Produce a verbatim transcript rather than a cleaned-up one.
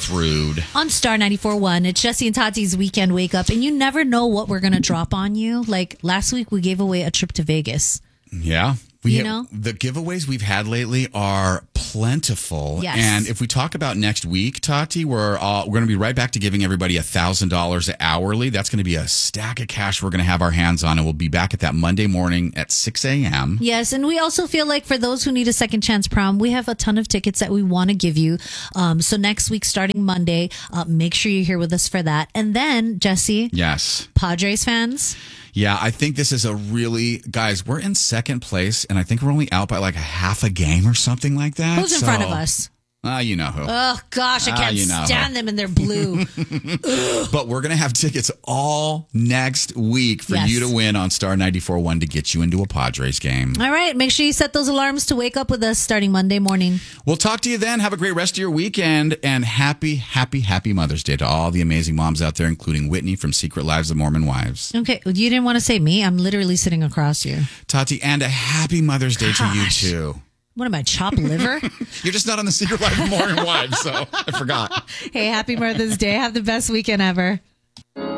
That's rude. On Star ninety-four point one, it's Jesse and Tati's Weekend Wake Up, and you never know what we're going to drop on you. Like last week, we gave away a trip to Vegas. Yeah. We You have, know? the giveaways we've had lately are plentiful. Yes. And if we talk about next week, Tati, we're uh, we're going to be right back to giving everybody one thousand dollars hourly. That's going to be a stack of cash we're going to have our hands on. And we'll be back at that Monday morning at six a.m. Yes, and we also feel like for those who need a second chance prom, we have a ton of tickets that we want to give you. Um, so next week, starting Monday, uh, make sure you're here with us for that. And then, Jesse, Yes. Padres fans, Yeah, I think this is a really, guys, we're in second place, and I think we're only out by like a half a game or something like that. who's in So- front of us? Ah, you know who. Oh, gosh, I Ah, can't you know. stand them in their blue. But we're going to have tickets all next week for Yes. you to win on Star ninety-four point one to get you into a Padres game. All right, make sure you set those alarms to wake up with us starting Monday morning. We'll talk to you then. Have a great rest of your weekend, and happy, happy, happy Mother's Day to all the amazing moms out there, including Whitney from Secret Lives of Mormon Wives. Okay, well, you didn't want to say me. I'm literally sitting across you. Tati, and a happy Mother's Day to you, Gosh. too. What am I, chopped liver? You're just not on the Secret Life of Mormon Wives, so I forgot. Hey, happy Mother's Day. Have the best weekend ever.